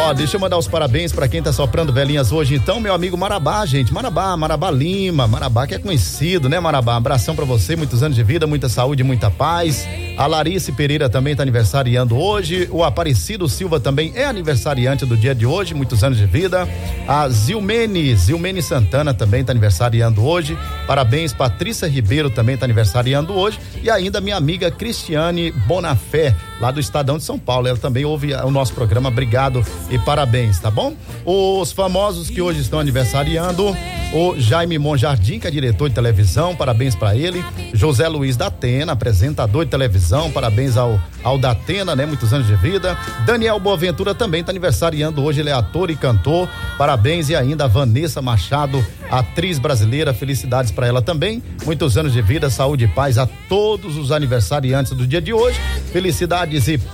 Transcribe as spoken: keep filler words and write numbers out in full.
Ó, deixa eu mandar os parabéns pra quem tá soprando velhinhas hoje, então, meu amigo Marabá, gente, Marabá, Marabá Lima, Marabá que é conhecido, né, Marabá? Abração pra você, muitos anos de vida, muita saúde, muita paz. A Larice Pereira também tá aniversariando hoje, o Aparecido Silva também é aniversariante do dia de hoje, muitos anos de vida. A Zilmene, Zilmene Santana também tá aniversariando hoje, parabéns. Patrícia Ribeiro também tá aniversariando hoje, e ainda minha amiga Cristiane Bonafé, lá do Estadão de São Paulo, ela também ouve o nosso programa, obrigado e parabéns, tá bom? Os famosos que hoje estão aniversariando, o Jaime Monjardim, que é diretor de televisão, parabéns pra ele. José Luiz da Atena, apresentador de televisão, parabéns ao, ao da Atena, né? Muitos anos de vida. Daniel Boaventura também tá aniversariando hoje, ele é ator e cantor, parabéns. E ainda a Vanessa Machado, atriz brasileira, felicidades pra ela também, muitos anos de vida, saúde e paz a todos os aniversariantes do dia de hoje, felicidades e